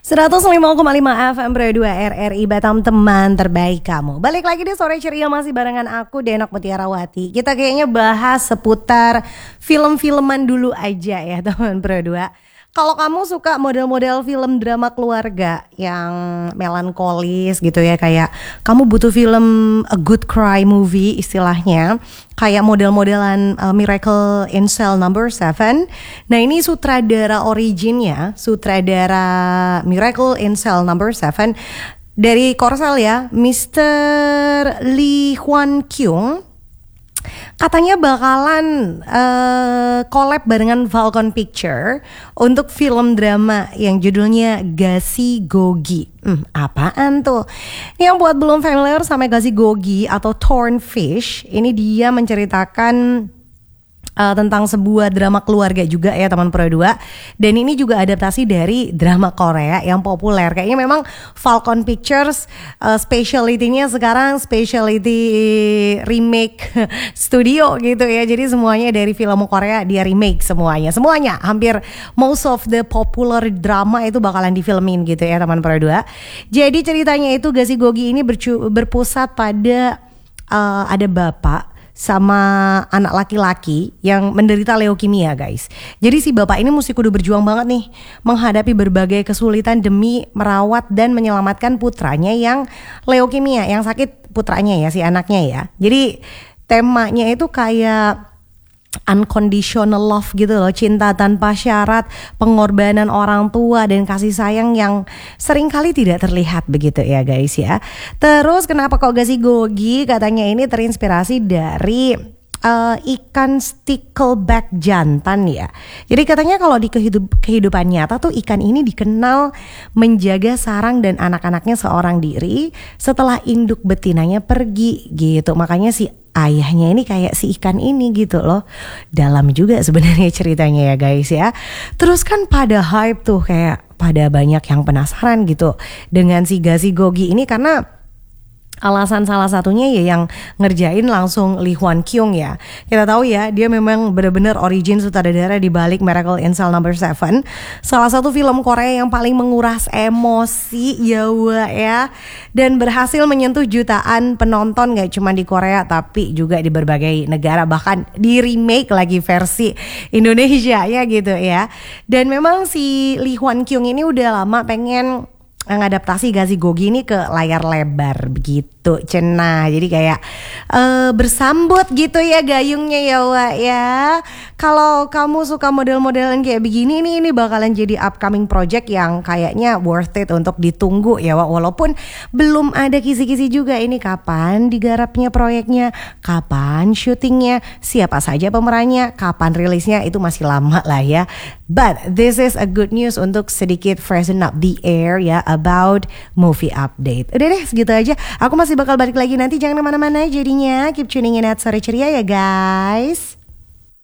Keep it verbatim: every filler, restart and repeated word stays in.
seratus lima koma lima F M Pro dua R R I Batam, teman terbaik kamu. Balik lagi di Sore Ceria, masih barengan aku Denok Mutiarawati. Kita kayaknya bahas seputar film-filman dulu aja ya teman Pro dua. Kalau kamu suka model-model film drama keluarga yang melankolis gitu ya, kayak kamu butuh film a good cry movie istilahnya, kayak model-modelan uh, Miracle in Cell Number Seven. Nah ini sutradara originnya, sutradara Miracle in Cell Number Seven dari Korsel ya, mister Lee Hwan Kyung. Katanya bakalan uh, collab barengan Falcon Picture untuk film drama yang judulnya Gashi Gogi. Hmm, apaan tuh? Yang buat belum familiar sama Gashi Gogi atau Torn Fish, ini dia menceritakan Uh, tentang sebuah drama keluarga juga ya teman Pro dua. Dan ini juga adaptasi dari drama Korea yang populer. Kayaknya memang Falcon Pictures uh, specialty-nya sekarang specialty remake studio gitu ya. Jadi semuanya dari film Korea dia remake semuanya. Semuanya hampir most of the popular drama itu bakalan difilmin gitu ya teman Pro dua. Jadi ceritanya itu Gashi Gogi ini bercu- berpusat pada uh, ada bapak sama anak laki-laki yang menderita leukemia guys. Jadi si bapak ini mesti kudu berjuang banget nih menghadapi berbagai kesulitan demi merawat dan menyelamatkan putranya yang leukemia, yang sakit putranya ya, si anaknya ya. Jadi temanya itu kayak unconditional love gitu loh, cinta tanpa syarat, pengorbanan orang tua dan kasih sayang yang seringkali tidak terlihat begitu ya guys ya. Terus kenapa kok Gashi Gogi? Katanya ini terinspirasi dari uh, ikan stickleback jantan ya. Jadi katanya kalau di kehidup, kehidupan nyata tuh ikan ini dikenal menjaga sarang dan anak-anaknya seorang diri setelah induk betinanya pergi gitu. Makanya si ayahnya ini kayak si ikan ini gitu loh. Dalam juga sebenarnya ceritanya ya guys ya. Terus kan pada hype tuh, kayak pada banyak yang penasaran gitu dengan si Gashi Gogi ini, karena alasan salah satunya ya yang ngerjain langsung Lee Hwan Kyung ya. Kita tahu ya, dia memang benar-benar origin sutradara di balik Miracle in Cell Number Seven, salah satu film Korea yang paling menguras emosi ya wa ya, dan berhasil menyentuh jutaan penonton gak cuma di Korea tapi juga di berbagai negara, bahkan di remake lagi versi Indonesia ya gitu ya. Dan memang si Lee Hwan Kyung ini udah lama pengen ngadaptasi Gashi Gogi ini ke layar lebar begitu cenah. Jadi kayak uh, bersambut gitu ya gayungnya ya Wak ya. Kalau kamu suka model-modelan kayak begini nih, ini bakalan jadi upcoming project yang kayaknya worth it untuk ditunggu ya Wak. Walaupun belum ada kisi-kisi juga ini kapan digarapnya proyeknya, kapan syutingnya, siapa saja pemerannya, kapan rilisnya, itu masih lama lah ya. But this is a good news untuk sedikit freshen up the air ya about movie update. Udah deh segitu aja. Aku masih bakal balik lagi nanti, jangan kemana-mana jadinya. Keep tuning in at Sore Ceria ya guys.